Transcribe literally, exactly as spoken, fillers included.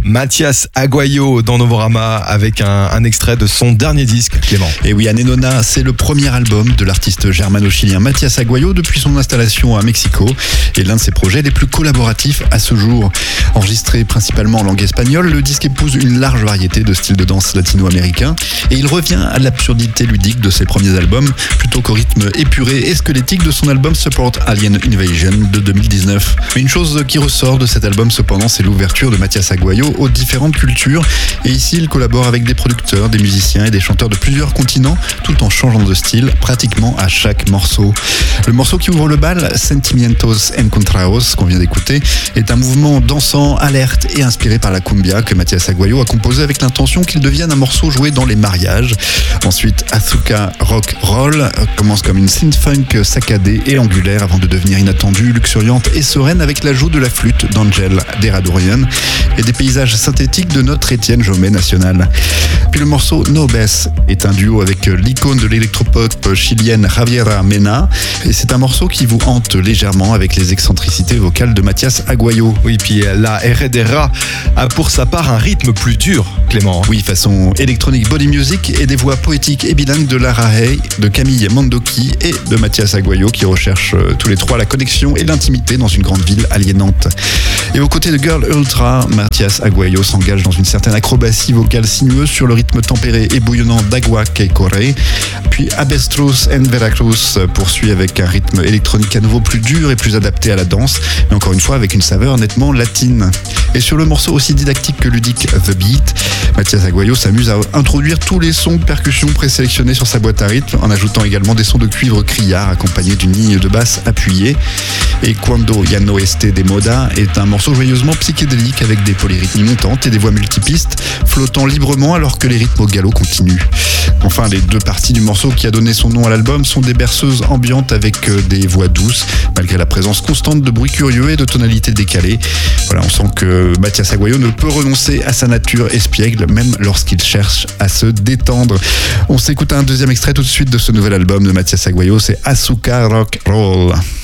Mathias Aguayo dans Novorama avec un, un extrait de son dernier disque, Clément. Et oui, Anenona, c'est le premier album de l'artiste germano-chilien Mathias Aguayo depuis son installation à Mexico et l'un de ses projets les plus collaboratifs à ce jour. Enregistré principalement en langue espagnole, le disque épouse une large variété de styles de danse latino-américains et il revient à l'absurdité ludique de ses premiers albums plutôt qu'au rythme épuré et squelettique de son album Support Alien Invasion de deux mille dix-neuf. Mais une chose qui ressort de cet album cependant, c'est l'ouverture de Mathias Aguayo aux différentes cultures et ici il collabore avec des producteurs, des musiciens et des chanteurs de plusieurs continents tout en changeant de style pratiquement à chaque morceau. Le morceau qui ouvre le bal, Sentimientos Encontrados, qu'on vient d'écouter, est un mouvement dansant, alerte et inspiré par la cumbia que Mathias Aguayo a composé avec l'intention qu'il devienne un morceau joué dans les mariages. Ensuite, Azúcar Rock Roll commence comme une synth-funk saccadée et angulaire avant de devenir inattendue, luxuriante et sereine avec l'ajout de la flûte d'Angel Deradorian et des paysages synthétiques de notre Étienne Jaumet national. Puis le morceau No Bess est un duo avec l'icône de l'électropop chilienne Javiera Mena et c'est un morceau qui vous hante légèrement avec les excentricités vocales de Mathias Aguayo. Oui, puis la Heredera a pour sa part un rythme plus dur, Clément. Oui, façon électronique body music et des voix poétiques et bilingues de Lara Hay, de Camille Mandoki et de Mathias Aguayo qui recherchent euh, tous les trois la connexion et l'intimité dans une grande ville aliénante. Et aux côtés de Girl Ultra, Mathias Aguayo s'engage dans une certaine acrobatie vocale sinueuse sur le rythme tempéré et bouillonnant d'Agua que Corre. Puis Abestrus and Veracruz poursuit avec un rythme électronique à nouveau plus dur et plus adapté à la danse, mais encore une fois avec une saveur nettement latine. Et sur le morceau aussi didactique que ludique The Beat, Mathias Aguayo s'amuse à introduire tous les sons de percussion présélectionnés sur sa boîte à rythme en ajoutant également des sons de cuivre criard accompagnés d'une ligne de basse appuyée. Et Cuando Ya No Esté de Moda est un morceau joyeusement psychédélique avec des polyrythmies montantes et des voix multipistes flottant librement alors que les rythmes au galop continuent. Enfin, les deux parties du morceau qui a donné son nom à l'album sont des berceuses ambiantes avec des voix douces, malgré la présence constante de bruits curieux et de tonalités décalées. Voilà, on sent que Mathias Aguayo ne peut renoncer à sa nature espiègle, même lorsqu'il cherche à se détendre. On s'écoute un deuxième extrait tout de suite de ce nouvel album de Mathias Aguayo, c'est Azúcar Rock Roll.